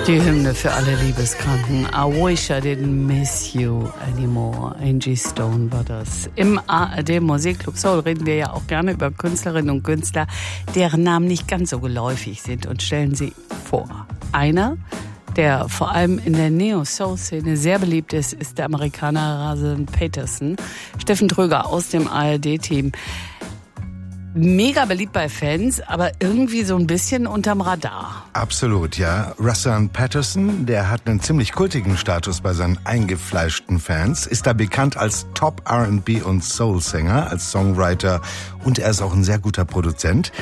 Die Hymne für alle Liebeskranken. I wish I didn't miss you anymore. Angie Stone war das. Im ARD Musikclub Soul reden wir ja auch gerne über Künstlerinnen und Künstler, deren Namen nicht ganz so geläufig sind, und stellen sie vor. Einer, der vor allem in der Neo-Soul-Szene sehr beliebt ist, ist der Amerikaner Russell Peterson. Steffen Tröger aus dem ARD-Team. Mega beliebt bei Fans, aber irgendwie so ein bisschen unterm Radar. Absolut, ja. Russell Peterson, der hat einen ziemlich kultigen Status bei seinen eingefleischten Fans, ist da bekannt als Top R&B und Soul-Sänger, als Songwriter, und er ist auch ein sehr guter Produzent.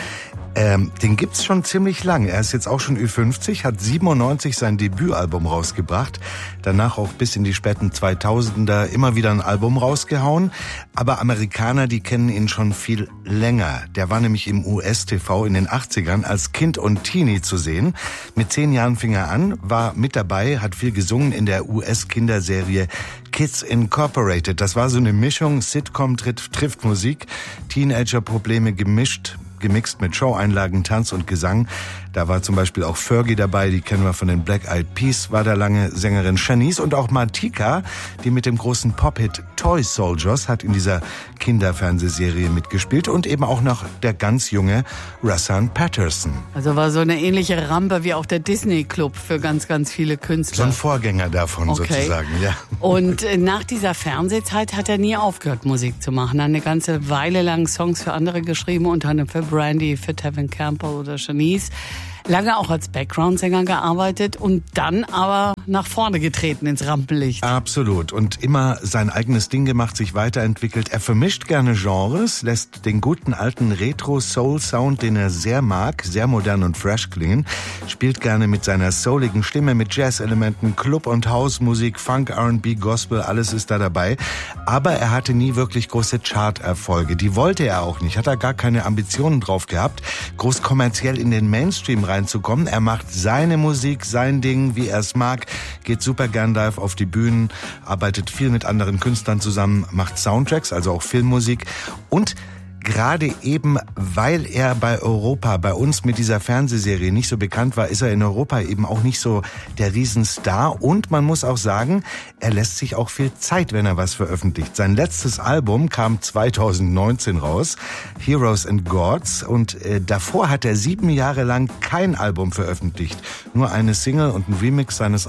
Den gibt's schon ziemlich lang. Er ist jetzt auch schon Ü50, hat 97 sein Debütalbum rausgebracht. Danach auch bis in die späten 2000er immer wieder ein Album rausgehauen. Aber Amerikaner, die kennen ihn schon viel länger. Der war nämlich im US-TV in den 80ern als Kind und Teenie zu sehen. Mit 10 Jahren fing er an, war mit dabei, hat viel gesungen in der US-Kinderserie Kids Incorporated. Das war so eine Mischung, Sitcom trifft Musik, Teenager-Probleme gemixt mit Show-Einlagen, Tanz und Gesang. Da war zum Beispiel auch Fergie dabei, die kennen wir von den Black Eyed Peas, war da lange Sängerin. Shanice und auch Martika, die mit dem großen Pop-Hit Toy Soldiers hat in dieser Kinderfernsehserie mitgespielt, und eben auch noch der ganz junge Russell Peterson. Also war so eine ähnliche Rampe wie auch der Disney Club für ganz, ganz viele Künstler. So ein Vorgänger davon, sozusagen, ja. Und nach dieser Fernsehzeit hat er nie aufgehört, Musik zu machen. Hat eine ganze Weile lang Songs für andere geschrieben, unter anderem für Brandy, für Tevin Campbell oder Shanice. Lange auch als Background-Sänger gearbeitet und dann aber nach vorne getreten ins Rampenlicht. Absolut. Und immer sein eigenes Ding gemacht, sich weiterentwickelt. Er vermischt gerne Genres, lässt den guten alten Retro-Soul-Sound, den er sehr mag, sehr modern und fresh klingen, spielt gerne mit seiner souligen Stimme, mit Jazz-Elementen, Club- und House-Musik, Funk, R&B, Gospel, alles ist da dabei. Aber er hatte nie wirklich große Chart-Erfolge. Die wollte er auch nicht, hat er gar keine Ambitionen drauf gehabt, groß kommerziell in den Mainstream reinzukommen. Er macht seine Musik, sein Ding, wie er es mag, geht super gern live auf die Bühnen, arbeitet viel mit anderen Künstlern zusammen, macht Soundtracks, also auch Filmmusik, und gerade eben, weil er bei uns mit dieser Fernsehserie nicht so bekannt war, ist er in Europa eben auch nicht so der Riesenstar. Und man muss auch sagen, er lässt sich auch viel Zeit, wenn er was veröffentlicht. Sein letztes Album kam 2019 raus, Heroes and Gods. Und davor hat er 7 Jahre lang kein Album veröffentlicht. Nur eine Single und ein Remix seiner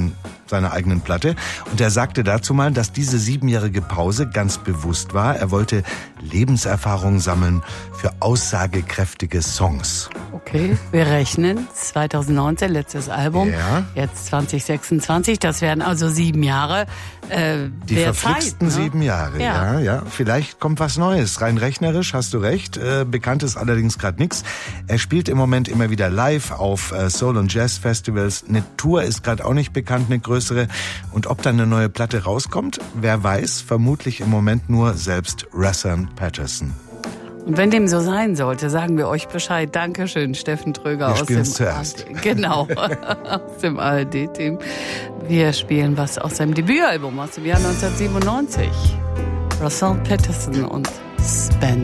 eigenen Platte. Und er sagte dazu mal, dass diese 7-jährige Pause ganz bewusst war. Er wollte Lebenserfahrung sammeln für aussagekräftige Songs. Okay, wir rechnen. 2019, letztes Album. Ja. Jetzt 2026, das wären also 7 Jahre. Die verflixten Zeit, ne? 7 Jahre, ja. Vielleicht kommt was Neues. Rein rechnerisch hast du recht. Bekannt ist allerdings gerade nichts. Er spielt im Moment immer wieder live auf Soul- und Jazz-Festivals. Eine Tour ist gerade auch nicht bekannt, eine größere. Und ob dann eine neue Platte rauskommt, wer weiß. Vermutlich im Moment nur selbst Russell Peterson. Und wenn dem so sein sollte, sagen wir euch Bescheid. Dankeschön, Steffen Tröger aus dem zuerst. Genau, aus dem ARD-Team. Wir spielen was aus seinem Debütalbum aus dem Jahr 1997. Russell Peterson und Spend